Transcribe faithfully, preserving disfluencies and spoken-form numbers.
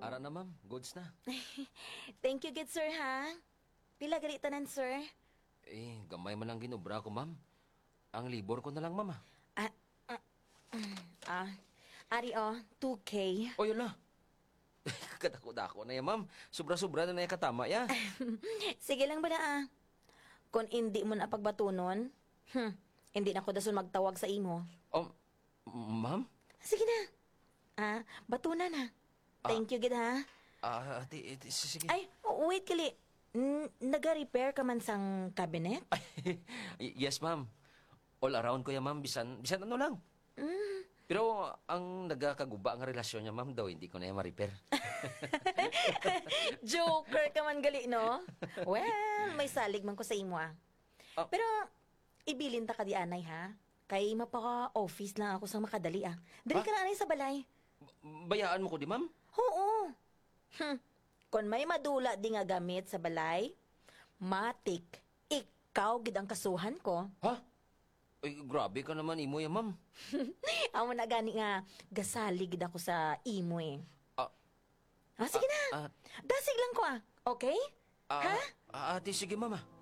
Ara na, ma'am. Goods na. Thank you, good sir, ha? Pila gali tanan, sir? Eh, gamay man lang ginubra ko, ma'am. Ang libor ko na lang, ma'am. ah. Ah, ah, mm, ah, ari oh, two K. O, yun na. Kadako-dako na yan, ma'am. Sobra-sobra na na yung katama, ya. Sige lang ba na, ah? Kung hindi mo na pagbatunon, hmm, hindi na ko dason magtawag sa imo. Um, ma'am? Sige na. Ah, batunan na. Thank you, gid, ha? Ah, ti, ti, sige. Ay, oh, wait, kali. N- Naga-repair ka man sang cabinet? Y- yes, ma'am. All around ko yan, ma'am. Bisan, bisan ano lang. Pero ang nagkakaguba ang relasyon niya, ma'am, daw, hindi ko na yan ma-repair. Joker ka man gali, no? Well, may salig man ko sa imo, ah. Ah. Pero, ibilin ta ka di anay, ha? Kay mapaka-office lang ako sang makadali, ah. Dali ka na anay sa balay. B- Bayaan mo ko di, ma'am? Oo. Hmm. Kung may madula di nga gamit sa balay, matik, ikaw gid ang kasuhan ko. Ha? Ay, grabe ka naman, imo yan, ma'am. Amo na gani nga, gasali gid ako sa imo, eh. Ah, Ah, sige na. ah, Dasig lang ko, ah. Okay? ah, ha? ah, ate, sige, ma'am. ah.